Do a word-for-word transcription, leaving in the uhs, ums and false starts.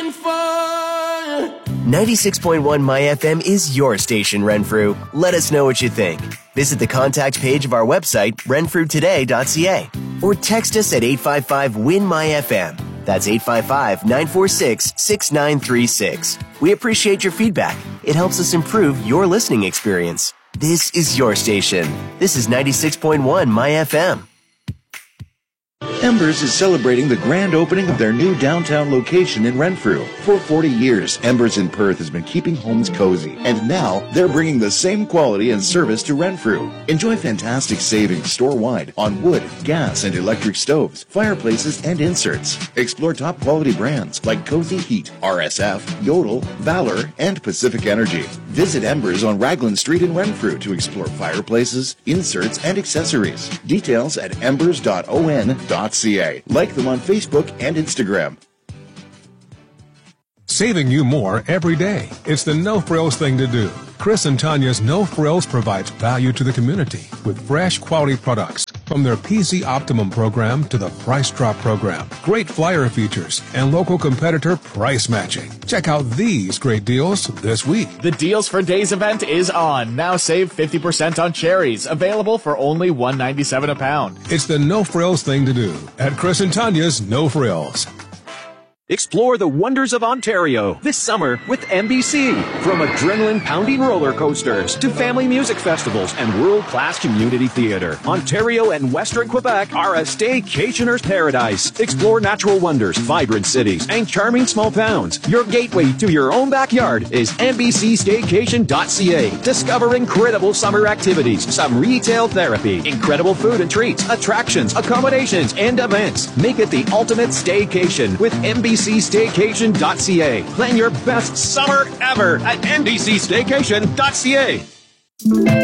on fire. ninety-six point one My F M is your station, Renfrew. Let us know what you think. Visit the contact page of our website, renfrew today dot c a, or text us at eight five five, W I N, M Y F M. That's eight five five, nine four six, six nine three six. We appreciate your feedback. It helps us improve your listening experience. This is your station. This is ninety-six point one My F M. Embers is celebrating the grand opening of their new downtown location in Renfrew. For forty years, Embers in Perth has been keeping homes cozy, and now they're bringing the same quality and service to Renfrew. Enjoy fantastic savings store-wide on wood, gas, and electric stoves, fireplaces, and inserts. Explore top-quality brands like Cozy Heat, R S F, Yodel, Valor, and Pacific Energy. Visit Embers on Raglan Street in Renfrew to explore fireplaces, inserts, and accessories. Details at embers dot o n dot c a. Like them on Facebook and Instagram. Saving you more every day. It's the no frills thing to do. Chris and Tanya's No Frills provides value to the community with fresh quality products. From their P C Optimum program to the Price Drop program, great flyer features, and local competitor price matching. Check out these great deals this week. The Deals for Days event is on. Now save fifty percent on cherries. Available for only one dollar and ninety-seven cents a pound. It's the No Frills thing to do at Chris and Tanya's No Frills. Explore the wonders of Ontario this summer with N B C. From adrenaline-pounding roller coasters to family music festivals and world-class community theater, Ontario and Western Quebec are a staycationer's paradise. Explore natural wonders, vibrant cities, and charming small towns. Your gateway to your own backyard is N B C staycation dot c a. Discover incredible summer activities, some retail therapy, incredible food and treats, attractions, accommodations, and events. Make it the ultimate staycation with N B C staycation dot c a. Plan your best summer ever at N B C staycation dot c a.